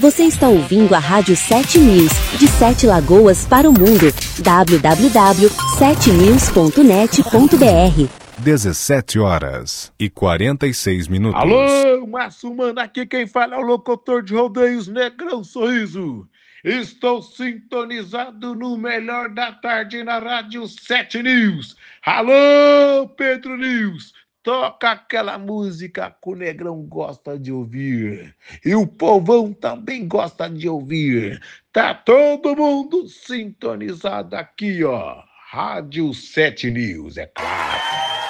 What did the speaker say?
Você está ouvindo a Rádio 7 News, de 7 Lagoas para o mundo. www.7news.net.br 17h46. Alô, Massumana, aqui quem fala é o locutor de rodeios Negrão Sorriso. Estou sintonizado no melhor da tarde na Rádio 7 News. Alô, Pedro News, toca aquela música que o Negrão gosta de ouvir. E o povão também gosta de ouvir. Tá todo mundo sintonizado aqui, ó. Rádio 7 News, é claro.